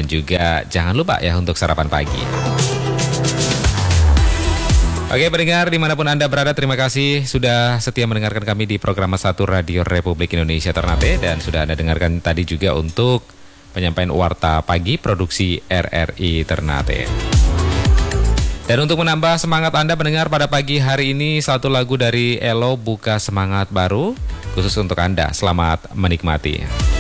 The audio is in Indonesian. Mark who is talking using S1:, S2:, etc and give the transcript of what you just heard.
S1: Dan juga jangan lupa ya untuk sarapan pagi. Oke pendengar dimanapun Anda berada, terima kasih sudah setia mendengarkan kami di program 1 Radio Republik Indonesia Ternate. Dan sudah Anda dengarkan tadi juga untuk penyampaian warta pagi produksi RRI Ternate. Dan untuk menambah semangat Anda mendengar pada pagi hari ini, satu lagu dari Elo, Buka Semangat Baru, khusus untuk Anda. Selamat menikmati.